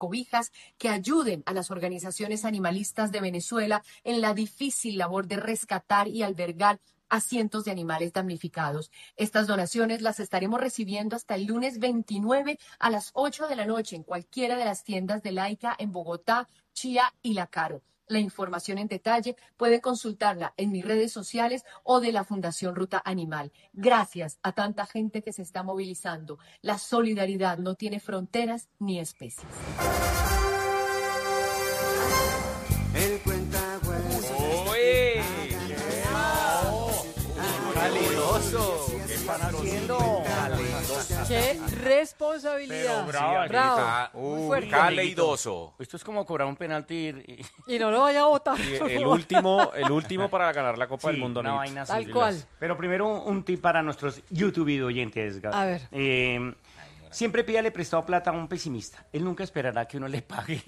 cobijas que ayuden a las organizaciones animalistas de Venezuela en la difícil labor de rescatar y albergar a cientos de animales damnificados. Estas donaciones las estaremos recibiendo hasta el lunes 29 a las 8 de la noche en cualquiera de las tiendas de Laica en Bogotá, Chía y La Caro. La información en detalle puede consultarla en mis redes sociales o de la Fundación Ruta Animal. Gracias a tanta gente que se está movilizando. La solidaridad no tiene fronteras ni especies. El cuentahuesos. ¡Uy! ¡Calidoso! ¿Qué están haciendo? ¡Qué responsabilidad! Pero Bravo. Muy fuerte. Caleidoso. Esto es como cobrar un penalti Y no lo vaya a votar. El último para ganar la Copa del Mundo. una amiguitos. vaina así. Tal cual. Pero primero un tip para nuestros YouTube oyentes, Gaby. A ver. Siempre pídale prestado plata a un pesimista. Él nunca esperará que uno le pague.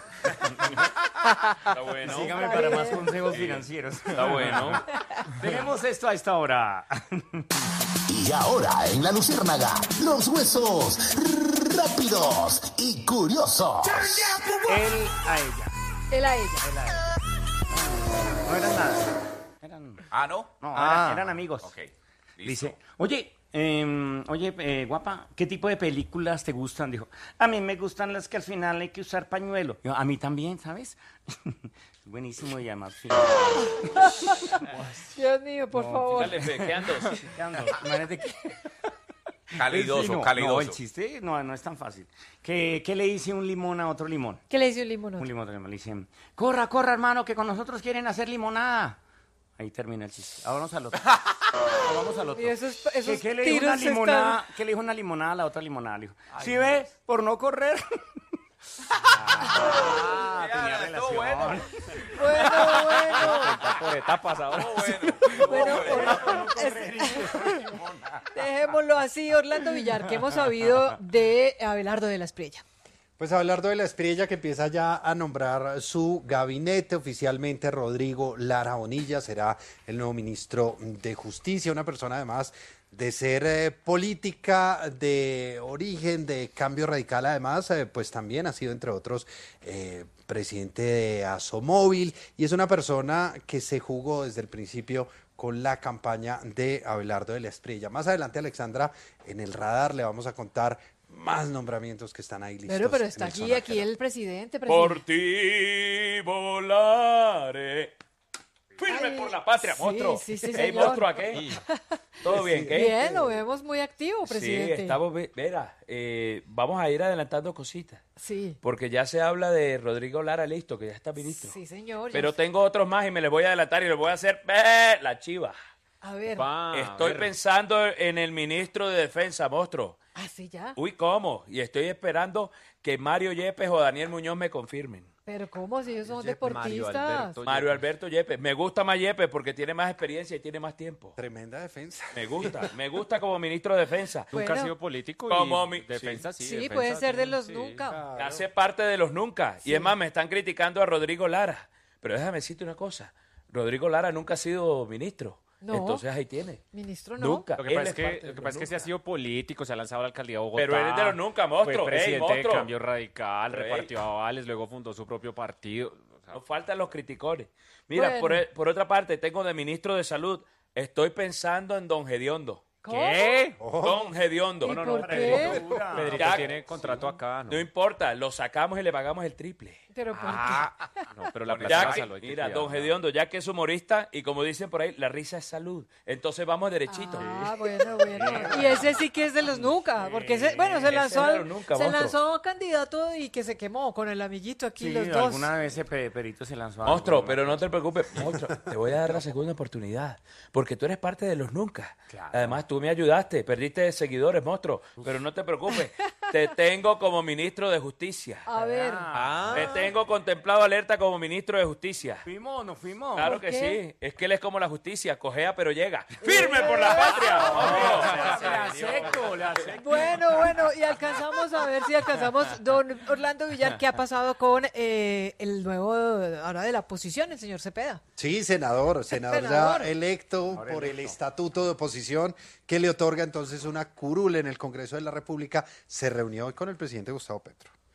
Está bueno. Sígame para más consejos financieros. Está bueno. Tenemos esto a esta hora. Y ahora en La Luciérnaga, los huesos rápidos y curiosos. Él a ella. Él a ella. No eran nada. Eran, ¿No? no, eran amigos. Ok. Listo. Dice, oye, guapa, ¿qué tipo de películas te gustan? Dijo, a mí me gustan las que al final hay que usar pañuelo. Yo, a mí también, ¿sabes? Buenísimo y además. Dios mío, por favor. Dale, fe, ¿qué andas? Imagínate que... Calidoso, no, calidoso. No, el chiste no es tan fácil. ¿Qué le dice un limón a otro limón? ¿Qué le dice un limón? Un limón a otro limón. Le dicen, corra, hermano, que con nosotros quieren hacer limonada. Ahí termina el chiste. Ahora vamos al otro. Vamos al otro. Y esos ¿Qué le dijo tiros una limonada? están... ¿Qué le dijo una limonada a la otra limonada? Le dijo, ¿sí ves? Por no correr. Tenía relación. Bueno. Por etapas ahora. Bueno, dejémoslo así. Orlando Villar, ¿qué hemos sabido de Abelardo de la Espriella? Pues Abelardo de la Espriella, que empieza ya a nombrar su gabinete oficialmente. Rodrigo Lara Bonilla será el nuevo ministro de Justicia, una persona además de ser política de origen, de cambio radical, además, pues también ha sido, entre otros, presidente de Asomóvil, y es una persona que se jugó desde el principio con la campaña de Abelardo de la Espriella. Más adelante, Alexandra, en el radar le vamos a contar más nombramientos que están ahí listos. Pero está en el aquí el presidente. Por ti volaré. Firme por la patria, sí, monstruo. sí, Hey, señor. monstruo, ¿a qué? ¿Todo bien, qué? Bien, lo vemos muy activo, presidente. Sí, estamos, vamos a ir adelantando cositas. Sí. Porque ya se habla de Rodrigo Lara, listo, que ya está ministro. Sí, señor. Pero ya... tengo otros más y me les voy a adelantar y les voy a hacer la chiva. A ver. Estoy pensando en el ministro de Defensa, monstruo. Ah, sí, ya. Uy, ¿cómo? Y estoy esperando que Mario Yepes o Daniel Muñoz me confirmen. Pero ¿cómo? Si ellos son deportistas. Mario Alberto Yepes. Me gusta más Yepes porque tiene más experiencia y tiene más tiempo. Tremenda defensa. Me gusta como ministro de Defensa. Nunca ha sido político Como y defensa sí. Sí, defensa, puede ser de sí, los sí. nunca. Hace parte de los nunca. Sí. Y es más, me están criticando a Rodrigo Lara. Pero déjame decirte una cosa. Rodrigo Lara nunca ha sido ministro. No. Entonces ahí tiene. Ministro no. Nunca. Lo que pasa Él es que, parte de lo que los pasa es que sí ha nunca. sido político, se ha lanzado a la alcaldía de Bogotá. Pero él es de los nunca, monstruo. Fue presidente Ey, de monstruo. Cambio Radical, Ey. repartió avales, luego fundó su propio partido. O sea, Nos faltan los criticones. Mira, Bueno. por otra parte, tengo de ministro de Salud. Estoy pensando en don Gediondo. ¿Cómo? ¿qué? Don Gediondo. ¿Y por qué? Pedrito Ya- tiene contrato acá, ¿no? No importa, lo sacamos y le pagamos el triple. Pero ¿por No, pero la Ya plata que- salud hay que mira, cuidar, don ¿no? Gediondo, ya que es humorista y como dicen por ahí, la risa es salud. Entonces vamos derechito. Ah, bueno. Y ese sí que es de los nunca, porque ese, bueno, se ese lanzó, es de los nunca, se monstruo. lanzó a candidato y que se quemó con el amiguito aquí Sí, los dos. alguna vez ese Perito se lanzó a algo, Monstruo, ¿no? pero no te preocupes, monstruo, te voy a dar la segunda oportunidad, porque tú eres parte de los nunca. Claro. Además, tú me ayudaste, perdiste seguidores, monstruo, pero no te preocupes, te tengo como ministro de Justicia. A ver, Te tengo contemplado alerta como ministro de Justicia. ¿Fuimos o no fuimos? Claro ¿Por que qué? sí, es que él es como la justicia, cojea pero llega. ¡Firme por la patria! Le acepto. bueno, y alcanzamos a ver si alcanzamos, don Orlando Villar, ¿qué ha pasado con el nuevo, ahora de la oposición, el señor Cepeda? Sí, senador Senador. ya electo por el estatuto de oposición que le otorga entonces una curul en el Congreso de la República. Se reunió hoy con el presidente Gustavo Petro.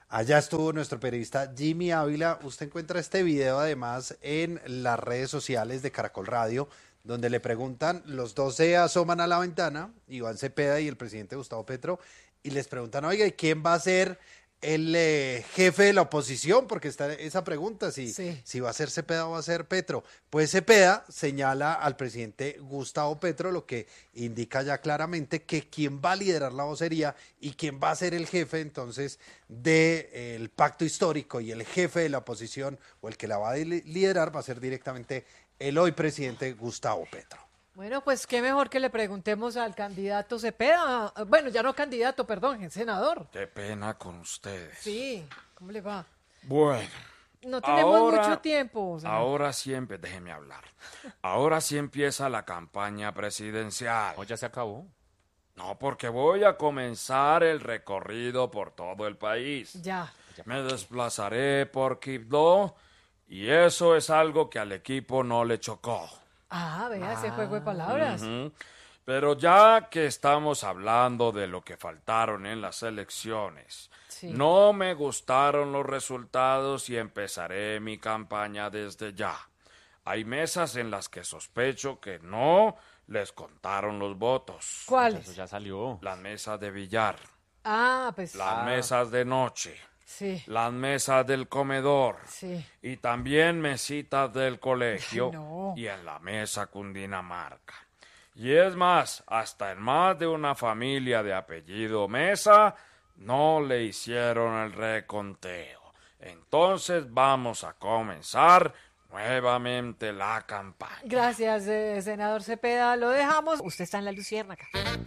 Allá estuvo nuestro periodista Jimmy Ávila. Usted encuentra este video además en las redes sociales de Caracol Radio, donde le preguntan, los dos se asoman a la ventana, Iván Cepeda y el presidente Gustavo Petro, y les preguntan, oiga, ¿y quién va a ser el jefe de la oposición? Porque está esa pregunta, si va a ser Cepeda o va a ser Petro. Pues Cepeda señala al presidente Gustavo Petro, lo que indica ya claramente que quien va a liderar la vocería y quien va a ser el jefe entonces del pacto histórico y el jefe de la oposición o el que la va a liderar va a ser directamente el hoy presidente Gustavo Petro. Bueno, pues qué mejor que le preguntemos al candidato Cepeda. Bueno, ya no candidato, perdón, el senador. Qué pena con ustedes. Sí, ¿cómo le va? Bueno. No tenemos mucho tiempo. Ahora sí, déjeme hablar. Ahora sí empieza la campaña presidencial. ¿O ya se acabó? No, porque voy a comenzar el recorrido por todo el país. Ya. Me desplazaré por Quibdó y eso es algo que al equipo no le chocó. Ah, vea, ese juego de palabras. Pero ya que estamos hablando de lo que faltaron en las elecciones, no me gustaron los resultados y empezaré mi campaña desde ya. Hay mesas en las que sospecho que no les contaron los votos. ¿Cuáles? Eso ya salió. Las mesas de billar. Ah, pues. Las mesas de noche. Sí. Las mesas del comedor. Sí. Y también mesitas del colegio. No. Y en la mesa Cundinamarca. Y es más, hasta en más de una familia de apellido Mesa no le hicieron el reconteo. Entonces vamos a comenzar nuevamente la campaña. Gracias, senador Cepeda. Lo dejamos. Usted está en La Luciérnaga.